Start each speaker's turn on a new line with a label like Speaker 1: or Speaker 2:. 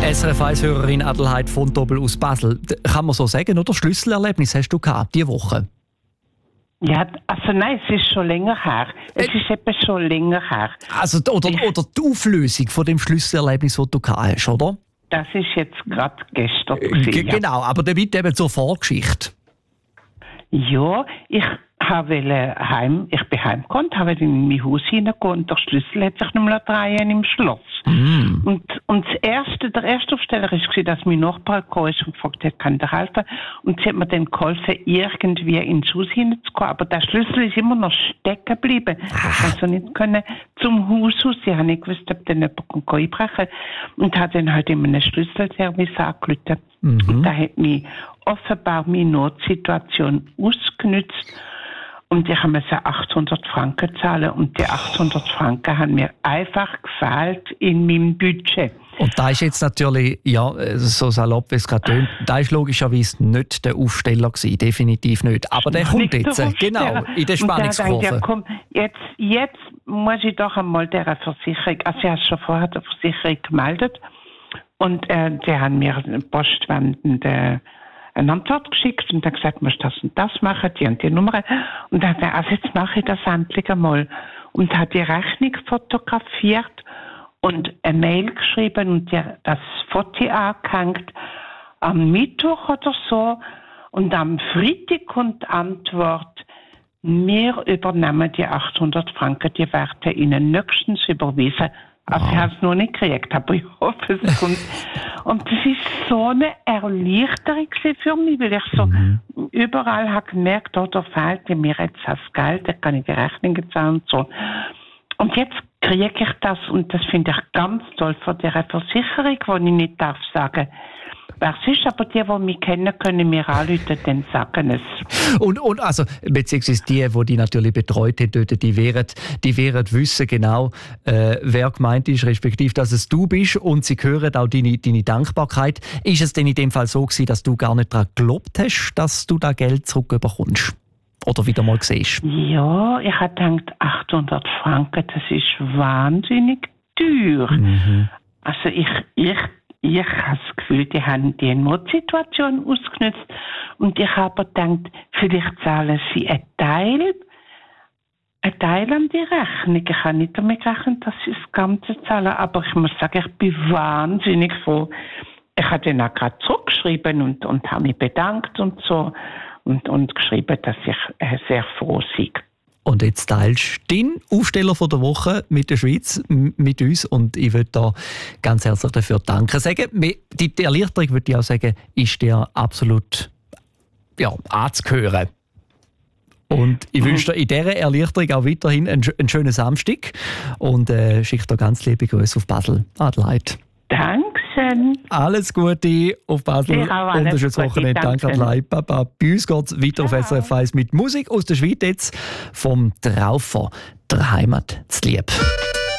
Speaker 1: SRF 1-Hörerin Adelheid von Doppel aus Basel. Kann man so sagen, oder? Schlüsselerlebnis hast du gehabt, diese Woche?
Speaker 2: Ja, also nein, es ist schon länger her. Es ist eben schon länger her.
Speaker 1: Also, oder die Auflösung von dem Schlüsselerlebnis, das du gehabt hast, oder?
Speaker 2: Das ist jetzt gerade gestern gewesen,
Speaker 1: Genau, aber damit eben zur Vorgeschichte.
Speaker 2: Ja, ich bin heimgekommen, habe in mein Haus hineingegangen und der Schlüssel hat sich nicht mehr drehen im Schloss. Und der erste Aufsteller war, dass mein Nachbar gekommen ist und gefragt hat, kann der helfen? Und sie hat mir dann geholfen, irgendwie ins Haus hineinzukommen. Aber der Schlüssel ist immer noch stecken geblieben. Ich konnte nicht zum Haus raus. Ich habe nicht gewusst, ob dann jemand einbrechen kann. Und habe dann halt in einem Schlüsselservice angerufen. Und da hat mich offenbar meine Notsituation ausgenutzt. Und ich musste 800 Franken zahlen. Und die 800 Franken haben mir einfach gefehlt in meinem Budget.
Speaker 1: Und da ist jetzt natürlich, ja, so salopp wie es gerade tönt, da ist logischerweise nicht der Aufsteller gewesen, definitiv nicht. Aber der kommt jetzt, genau, in der Spannungskurve.
Speaker 2: Ja, komm, jetzt muss ich doch einmal dieser Versicherung, also ich habe schon vorher der Versicherung gemeldet und die haben mir postwendend eine Antwort geschickt und dann gesagt, du musst das und das machen, die und die Nummer. Und dann habe ich, also jetzt mache ich das endlich einmal. Und habe die Rechnung fotografiert und eine Mail geschrieben und das Foto angehängt am Mittwoch oder so. Und am Freitag kommt die Antwort, wir übernehmen die 800 Franken, die werden Ihnen nächstens überwiesen. Also ich habe es noch nicht gekriegt, aber ich hoffe, es kommt. Und das ist so eine Erleichterung für mich, weil ich so überall habe gemerkt, da fehlt mir jetzt das Geld, da kann ich die Rechnungen zahlen und so. Und jetzt kriege ich das und das finde ich ganz toll von dieser Versicherung, wo ich nicht darf sagen, wer es ist, aber die mich kennen, können mir anrufen, dann sagen es.
Speaker 1: Und also, beziehungsweise die natürlich betreut haben, die werden wissen genau, wer gemeint ist, respektive, dass es du bist und sie hören auch deine Dankbarkeit. Ist es denn in dem Fall so gewesen, dass du gar nicht daran geglaubt hast, dass du da Geld zurückbekommst? Oder wieder mal siehst?
Speaker 2: Ja, ich habe gedacht, 800 Franken, das ist wahnsinnig teuer. Also ich habe das Gefühl, die haben die Notsituation ausgenutzt und ich habe gedacht, vielleicht zahlen sie einen Teil an die Rechnung. Ich habe nicht damit gerechnet, dass sie das Ganze zahlen, aber ich muss sagen, ich bin wahnsinnig froh. Ich habe dann auch gerade zurückgeschrieben und habe mich bedankt und so und geschrieben, dass ich sehr froh sei.
Speaker 1: Und jetzt teilst du deinen Aufsteller von der Woche mit der Schweiz, mit uns. Und ich würde da ganz herzlich dafür Danke sagen. Die Erleichterung, würde ich auch sagen, ist dir absolut anzuhören. Und ich wünsche dir in dieser Erleichterung auch weiterhin einen schönen Samstag. Und schicke dir ganz liebe Grüße auf Basel. Adelheid.
Speaker 2: Dankeschön.
Speaker 1: Alles Gute auf Basel und ein schönes Wochenende. Danke, Adelheid. Papa. Bei uns geht es weiter auf SRF 1 mit Musik aus der Schweiz jetzt vom Traufer, der Heimat zu lieb.